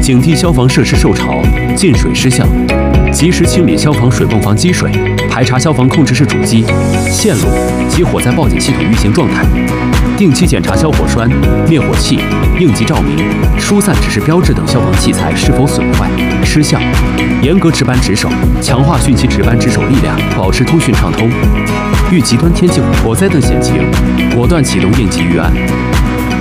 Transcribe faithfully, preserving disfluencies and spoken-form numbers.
警惕消防设施受潮、进水失效，及时清理消防水泵房积水，排查消防控制室主机、线路及火灾报警系统运行状态，定期检查消火栓、灭火器、应急照明、疏散指示标志等消防器材是否损坏、失效，严格值班值守，强化汛期值班值守力量，保持通讯畅通。遇极端天气、火灾等险情，果断启动应急预案。